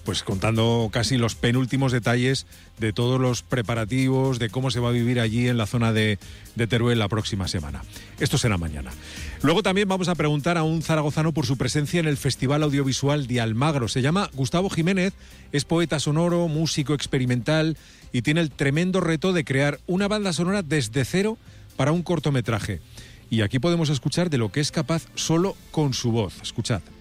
pues contando casi los penúltimos detalles de todos los preparativos, de cómo se va a vivir allí en la zona de Teruel la próxima semana. Esto será mañana. Luego también vamos a preguntar a un zaragozano por su presencia en el Festival Audiovisual de Almagro. Se llama Gustavo Jiménez, es poeta sonoro, músico experimental y tiene el tremendo reto de crear una banda sonora desde cero para un cortometraje. Y aquí podemos escuchar de lo que es capaz solo con su voz. Escuchad.